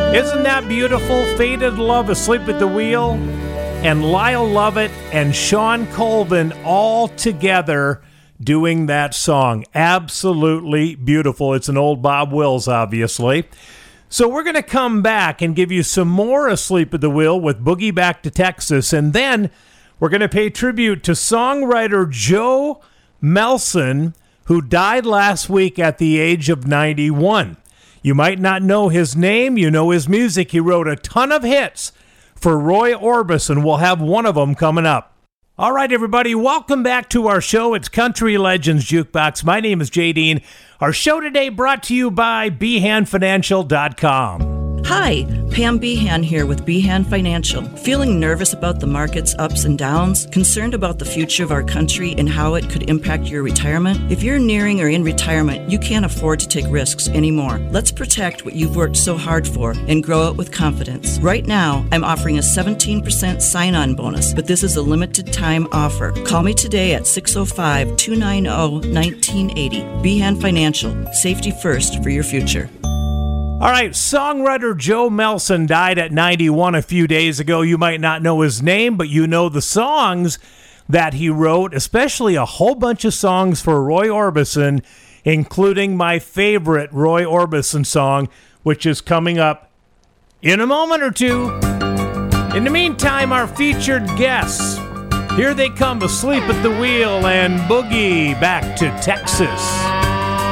Isn't that beautiful? Faded Love, Asleep at the Wheel, and Lyle Lovett and Sean Colvin all together doing that song. Absolutely beautiful. It's an old Bob Wills, obviously. So we're going to come back and give you some more Asleep at the Wheel with Boogie Back to Texas, and then we're going to pay tribute to songwriter Joe Melson, who died last week at the age of 91. You might not know his name, you know his music. He wrote a ton of hits for Roy Orbison. We'll have one of them coming up. All right, everybody, welcome back to our show. It's Country Legends Jukebox. My name is Jay Dean. Our show today brought to you by BehanFinancial.com. Hi, Pam Behan here with Behan Financial. Feeling nervous about the market's ups and downs? Concerned about the future of our country and how it could impact your retirement? If you're nearing or in retirement, you can't afford to take risks anymore. Let's protect what you've worked so hard for and grow it with confidence. Right now, I'm offering a 17% sign-on bonus, but this is a limited time offer. Call me today at 605-290-1980. Behan Financial. Safety first for your future. All right, songwriter Joe Melson died at 91 a few days ago. You might not know his name, but you know the songs that he wrote, especially a whole bunch of songs for Roy Orbison, including my favorite Roy Orbison song, which is coming up in a moment or two. In the meantime, our featured guests. Here they come, Asleep at the Wheel and Boogie Back to Texas.